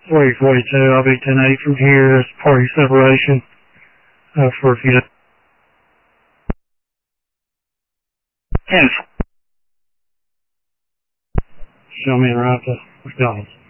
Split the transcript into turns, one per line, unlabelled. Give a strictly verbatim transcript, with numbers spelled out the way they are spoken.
forty forty-two, I'll be ten eight from here. It's party separation uh, for a few days. ten. Show me around to McDonald's.